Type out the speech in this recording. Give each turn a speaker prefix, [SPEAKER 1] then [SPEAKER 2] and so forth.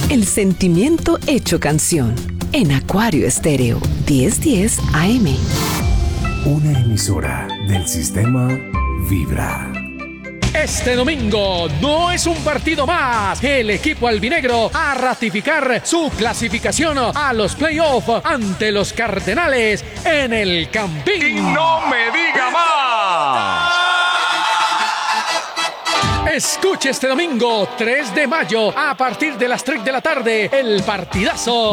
[SPEAKER 1] El sentimiento hecho canción. En Acuario Estéreo, 1010 AM.
[SPEAKER 2] Una emisora del sistema Vibra.
[SPEAKER 3] Este domingo no es un partido más. El equipo albinegro a ratificar su clasificación a los playoffs ante los Cardenales en el Campín.
[SPEAKER 4] ¡Y no me diga más!
[SPEAKER 3] Escuche este domingo 3 de mayo a partir de las 3 de la tarde el partidazo